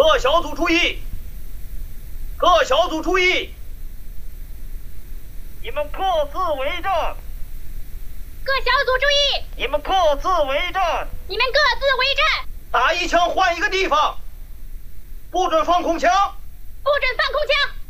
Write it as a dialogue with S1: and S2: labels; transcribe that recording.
S1: 各小组注意！各小组注意！
S2: 你们各自为战！
S3: 各小组注意！
S2: 你们各自为战！
S3: 你们各自为战！
S1: 打一枪换一个地方，不准放空枪！
S3: 不准放空枪！